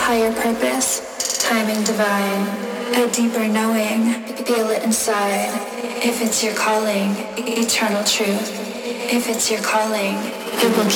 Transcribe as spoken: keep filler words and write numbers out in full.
higher purpose, timing divine, a deeper knowing, feel it inside. If it's your calling, eternal truth. If it's your calling, it will